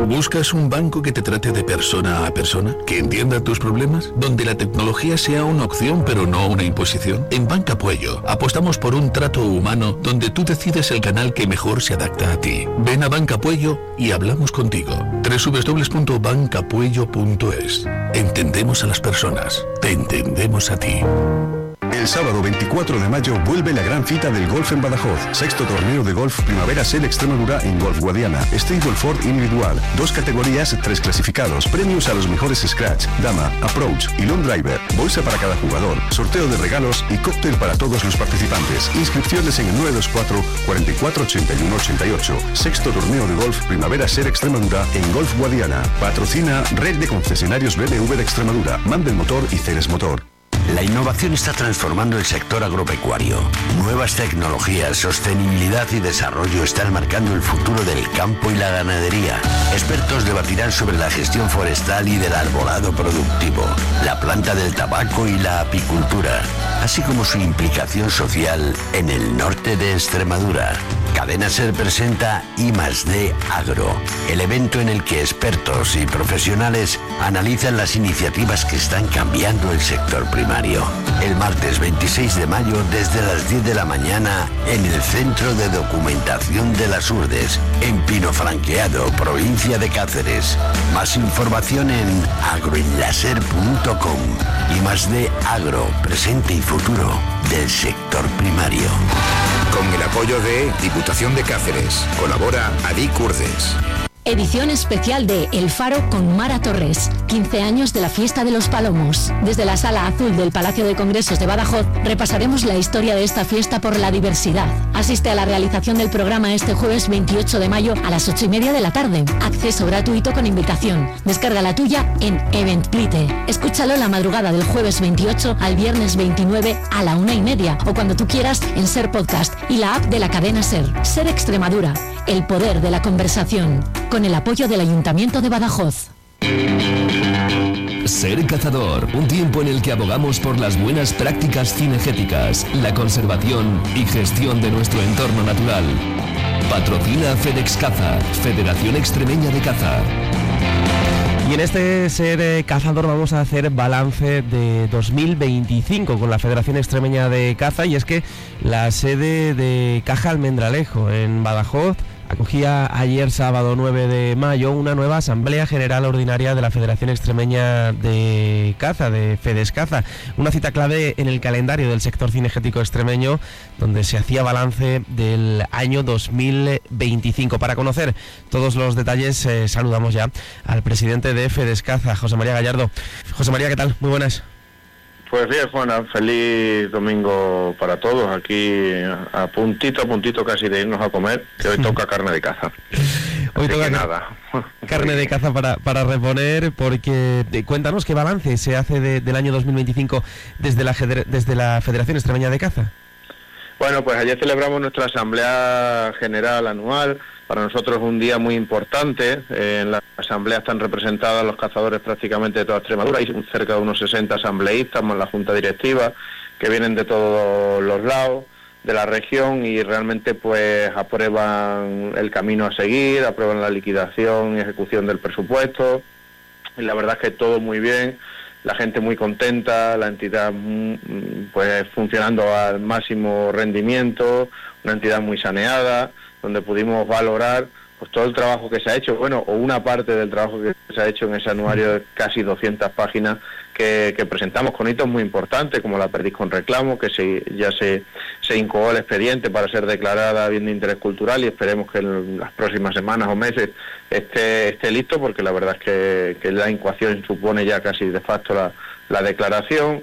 ¿Buscas un banco que te trate de persona a persona? ¿Que entienda tus problemas? ¿Donde la tecnología sea una opción pero no una imposición? En Banca Puello apostamos por un trato humano donde tú decides el canal que mejor se adapta a ti. Ven a Banca Puello y hablamos contigo. www.bancapuello.es. Entendemos a las personas. Te entendemos a ti. El sábado 24 de mayo vuelve la gran cita del golf en Badajoz. Sexto torneo de golf Primavera SEL Extremadura en Golf Guadiana. Stable Ford individual. 2 categorías, 3 clasificados. Premios a los mejores scratch, dama, approach y long driver. Bolsa para cada jugador. Sorteo de regalos y cóctel para todos los participantes. Inscripciones en el 924 44 81 88. Sexto torneo de golf Primavera SEL Extremadura en Golf Guadiana. Patrocina Red de Concesionarios BMW de Extremadura. Mandel Motor y Ceres Motor. La innovación está transformando el sector agropecuario. Nuevas tecnologías, sostenibilidad y desarrollo están marcando el futuro del campo y la ganadería. Expertos debatirán sobre la gestión forestal y del arbolado productivo, la planta del tabaco y la apicultura, así como su implicación social en el norte de Extremadura. Cadena SER presenta I+D Agro, el evento en el que expertos y profesionales analizan las iniciativas que están cambiando el sector primario. El martes 26 de mayo desde las 10 de la mañana en el Centro de Documentación de las Urdes, en Pino Franqueado, provincia de Cáceres. Más información en agroenlaser.com. I+D Agro, presente y futuro del sector primario. Con el apoyo de Diputación de Cáceres. Colabora Adic Urdes. Edición especial de El Faro con Mara Torres. 15 años de la Fiesta de los Palomos. Desde la Sala Azul del Palacio de Congresos de Badajoz repasaremos la historia de esta fiesta por la diversidad. Asiste a la realización del programa este jueves 28 de mayo a las 8:30 de la tarde. Acceso gratuito con invitación. Descarga la tuya en Eventplite. Escúchalo la madrugada del jueves 28 al viernes 29 a la 1:30 o cuando tú quieras en SER Podcast y la app de la cadena SER. SER Extremadura. El poder de la conversación. Con el apoyo del Ayuntamiento de Badajoz. Ser Cazador, un tiempo en el que abogamos por las buenas prácticas cinegéticas, la conservación y gestión de nuestro entorno natural. Patrocina FedEx Caza, Federación Extremeña de Caza. Y en este Ser Cazador vamos a hacer balance de 2025 con la Federación Extremeña de Caza, y es que la sede de Caja Almendralejo en Badajoz acogía ayer sábado 9 de mayo una nueva Asamblea General Ordinaria de la Federación Extremeña de Caza, de FedEx Caza, una cita clave en el calendario del sector cinegético extremeño, donde se hacía balance del año 2025. Para conocer todos los detalles saludamos ya al presidente de FedEx Caza, José María Gallardo. José María, ¿qué tal? Muy buenas. Pues bien, Juana, feliz domingo para todos. Aquí a puntito casi de irnos a comer, que hoy toca carne de caza. Hoy toca nada. Carne de caza para reponer, porque cuéntanos qué balance se hace del año 2025 desde la Federación Extremeña de Caza. Bueno, pues ayer celebramos nuestra Asamblea General Anual. Para nosotros es un día muy importante. En la Asamblea están representados los cazadores prácticamente de toda Extremadura. Hay cerca de unos 60 asambleístas, más la Junta Directiva, que vienen de todos los lados de la región y realmente pues aprueban el camino a seguir, aprueban la liquidación y ejecución del presupuesto. Y la verdad es que todo muy bien. La gente muy contenta, la entidad pues funcionando al máximo rendimiento, una entidad muy saneada, donde pudimos valorar pues todo el trabajo que se ha hecho, bueno, o una parte del trabajo que se ha hecho en ese anuario de casi 200 páginas que presentamos con hitos muy importantes, como la perdiz con reclamo, que ya se incoó el expediente para ser declarada bien de interés cultural, y esperemos que en las próximas semanas o meses esté listo, porque la verdad es que la incoación supone ya casi de facto la declaración.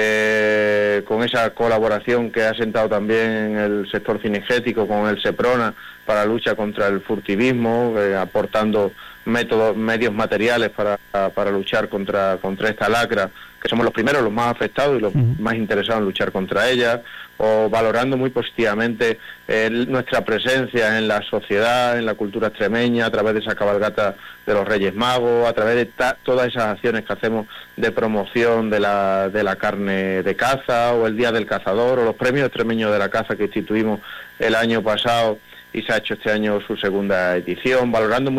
Con esa colaboración que ha sentado también en el sector cinegético con el SEPRONA para la lucha contra el furtivismo, aportando medios materiales para luchar contra esta lacra, que somos los primeros, los más afectados y los más interesados en luchar contra ella, o valorando muy positivamente nuestra presencia en la sociedad, en la cultura extremeña, a través de esa cabalgata de los Reyes Magos, a través de todas esas acciones que hacemos de promoción de la carne de caza, o el Día del Cazador, o los premios extremeños de la caza que instituimos el año pasado y se ha hecho este año su segunda edición, valorando